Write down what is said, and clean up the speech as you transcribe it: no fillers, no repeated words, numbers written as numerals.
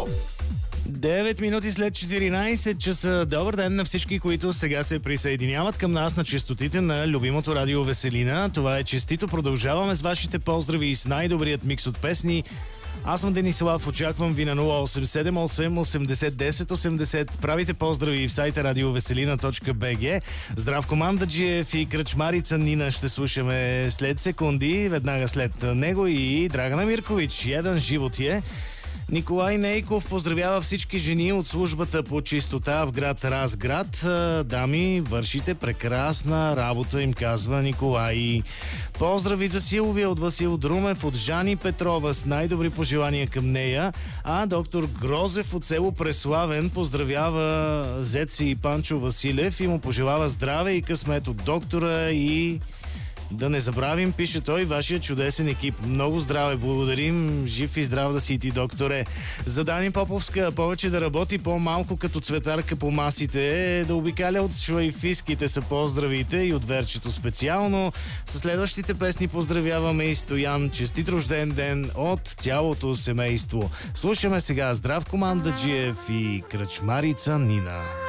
9 минути след 14 часа. Добър ден на всички, които сега се присъединяват към нас на честотите на любимото радио Веселина. Това е честито. Продължаваме с вашите поздрави и с най-добрият микс от песни. Аз съм Денислав, очаквам ви на 0878 80 10 80. Правите поздрави в сайта radioveselina.bg. Здравко Мандаджиев и кръчмарица Нина ще слушаме след секунди. Веднага след него и Драгана Миркович. Един живот е. Николай Нейков поздравява всички жени от службата по чистота в град Разград. Дами, вършите прекрасна работа, им казва Николай. Поздрави за Силвия от Васил Друмев, от Жани Петрова с най-добри пожелания към нея. А доктор Грозев от село Преславен поздравява Зеци и Панчо Василев и му пожелава здраве и късмет от доктора и... Да не забравим, пише той, вашия чудесен екип. Много здраве, благодарим. Жив и здрав да си и ти, докторе. За Дани Поповска, повече да работи, по-малко като цветарка по масите, да обикаля от шлайфиските са поздравите и от Верчето специално. Със следващите песни поздравяваме и Стоян. Честит рожден ден от цялото семейство. Слушаме сега Здравко Мандаджиев и кръчмарица Нина.